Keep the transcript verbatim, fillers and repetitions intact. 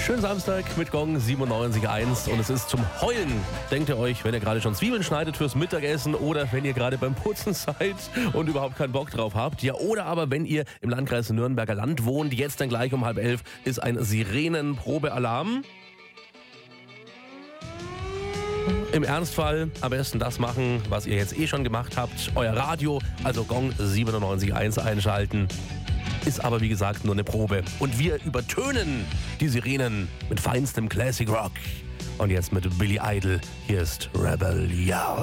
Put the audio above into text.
Schönen Samstag mit Gong siebenundneunzig Komma eins und es ist zum Heulen. Denkt ihr euch, wenn ihr gerade schon Zwiebeln schneidet fürs Mittagessen oder wenn ihr gerade beim Putzen seid und überhaupt keinen Bock drauf habt. Ja, oder aber wenn ihr im Landkreis Nürnberger Land wohnt, jetzt dann gleich um halb elf ist ein Sirenenprobealarm. Im Ernstfall am besten das machen, was ihr jetzt eh schon gemacht habt. Euer Radio, also Gong siebenundneunzig Komma eins einschalten. Ist aber wie gesagt nur eine Probe. Und wir übertönen die Sirenen mit feinstem Classic Rock. Und jetzt mit Billy Idol. Hier ist Rebel Yell.